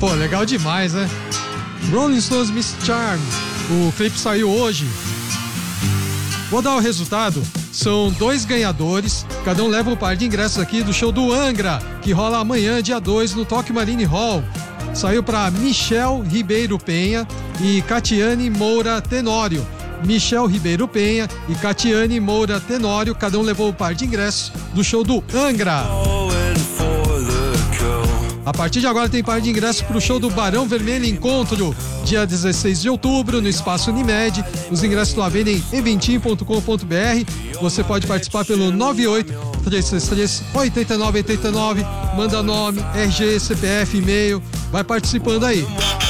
Pô, legal demais, né? Rolling Stones Miss Charm. O clipe saiu hoje. Vou dar o resultado. São 2 ganhadores. Cada um leva um par de ingressos aqui do show do Angra, que rola amanhã, dia 2, no Tokyo Marine Hall. Saiu para Michel Ribeiro Penha e Catiane Moura Tenório. Michel Ribeiro Penha e Catiane Moura Tenório. Cada um levou um par de ingressos do show do Angra. A partir de agora tem par de ingressos para o show do Barão Vermelho Encontro, dia 16 de outubro, no Espaço Unimed. Os ingressos estão à venda em eventim.com.br. Você pode participar pelo 98-333-8989. Manda nome, RG, CPF, e-mail. Vai participando aí.